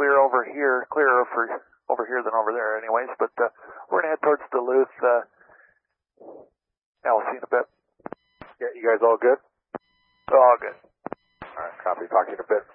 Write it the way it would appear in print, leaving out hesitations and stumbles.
clear over here, clearer for over here than over there anyways, but we're going to head towards Duluth. Yeah, we'll see you in a bit. Yeah, you guys all good? All good. All right, copy. Talk to you in a bit.